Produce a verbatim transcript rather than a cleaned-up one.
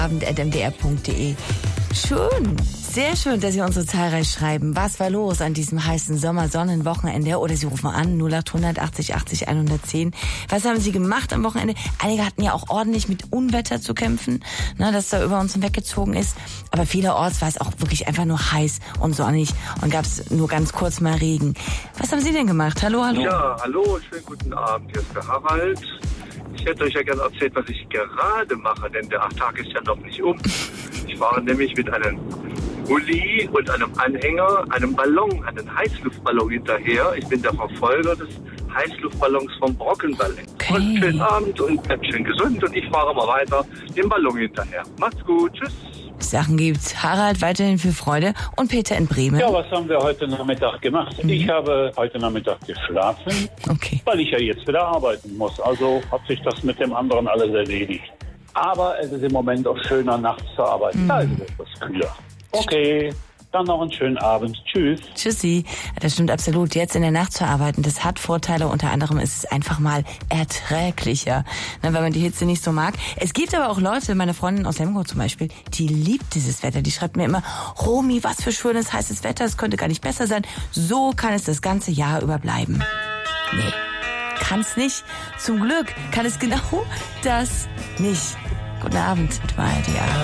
abend at m d r punkt d e. Schön, sehr schön, dass Sie uns so zahlreich schreiben. Was war los an diesem heißen Sommersonnenwochenende? Oder Sie rufen an, null acht hundert achtzig achtzig hundertzehn. Was haben Sie gemacht am Wochenende? Einige hatten ja auch ordentlich mit Unwetter zu kämpfen, ne, das da über uns hinweggezogen ist. Aber vielerorts war es auch wirklich einfach nur heiß und sonnig und gab es nur ganz kurz mal Regen. Was haben Sie denn gemacht? Hallo, hallo. Ja, hallo, schönen guten Abend. Hier ist der Harald. Ich hätte euch ja gerne erzählt, was ich gerade mache, denn der Tag ist ja noch nicht um. Ich fahre nämlich mit einem Uli und einem Anhänger, einem Ballon, einen Heißluftballon hinterher. Ich bin der Verfolger des Heißluftballons vom Brockenballett. Okay. Und schönen Abend und bleibt schön gesund und ich fahre mal weiter dem Ballon hinterher. Macht's gut, tschüss. Sachen gibt's. Harald, weiterhin viel Freude. Und Peter in Bremen. Ja, was haben wir heute Nachmittag gemacht? Mhm. Ich habe heute Nachmittag geschlafen, okay. weil ich ja jetzt wieder arbeiten muss. Also hat sich das mit dem anderen alles erledigt. Aber es ist im Moment auch schöner, nachts zu arbeiten. Mhm. Da ist es etwas kühler. Okay, dann noch einen schönen Abend. Tschüss. Tschüssi. Das stimmt absolut. Jetzt in der Nacht zu arbeiten, das hat Vorteile. Unter anderem ist es einfach mal erträglicher, ne, weil man die Hitze nicht so mag. Es gibt aber auch Leute, meine Freundin aus Lemgo zum Beispiel, die liebt dieses Wetter. Die schreibt mir immer, Romy, was für schönes, heißes Wetter. Es könnte gar nicht besser sein. So kann es das ganze Jahr über bleiben. Nee, kann's nicht. Zum Glück kann es genau das nicht. Guten Abend mit Maja.